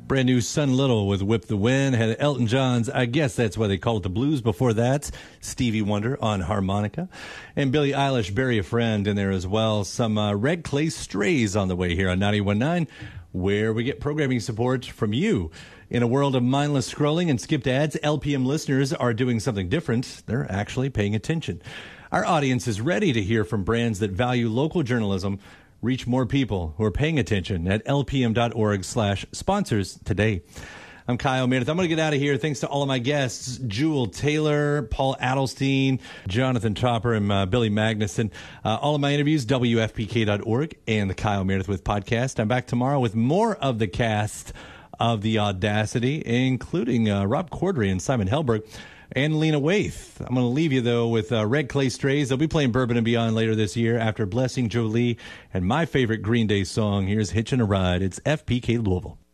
Brand new Son Little with Whip the Wind. Had Elton John's I Guess That's Why They Call It the Blues. Before that, Stevie Wonder on harmonica. And Billie Eilish, Bury a Friend in there as well. Some Red Clay Strays on the way here on 91.9, where we get programming support from you. In a world of mindless scrolling and skipped ads, LPM listeners are doing something different. They're actually paying attention. Our audience is ready to hear from brands that value local journalism. Reach more people who are paying attention at lpm.org/sponsors today. I'm Kyle Meredith. I'm going to get out of here. Thanks to all of my guests, Jewel Taylor, Paul Adelstein, Jonathan Topper, and Billy Magnuson. All of my interviews, WFPK.org and the Kyle Meredith with podcast. I'm back tomorrow with more of the cast of The Audacity, including Rob Corddry and Simon Helberg. And Lena Waithe. I'm going to leave you, though, with Red Clay Strays. They'll be playing Bourbon and Beyond later this year after Blessing Jolie and my favorite Green Day song. Here's Hitchin' a Ride. It's FPK Louisville.